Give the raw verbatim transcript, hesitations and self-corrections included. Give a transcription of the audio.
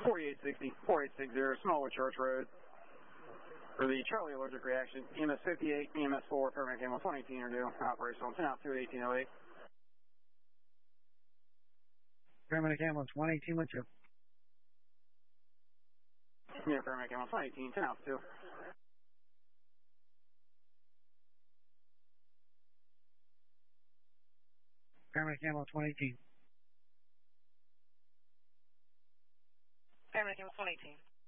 forty-eight sixty, forty-eight sixty, Smallwood Church Road. For the Charlie allergic reaction, E M S fifty-eight, E M S four, paramedic ambulance one eighteen are due. Operational ten out two, eighteen oh eight. Paramedic ambulance one eighteen with you. Yeah, paramedic ambulance one eighteen, ten out two. Paramedic ambulance one eighteen. Paramedic ambulance one eighteen.